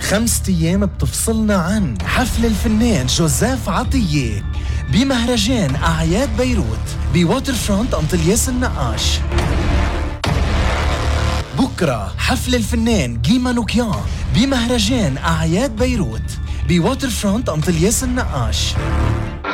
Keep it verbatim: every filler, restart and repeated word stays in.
خمسة أيام بتفصلنا عن حفل الفنان جوزيف عطية بمهرجان أعياد بيروت بواتر فرونت أنطلياس النقاش. بكرة حفل الفنان جي مانوكيان بمهرجان أعياد بيروت بواتر فرونت أنطلياس النقاش.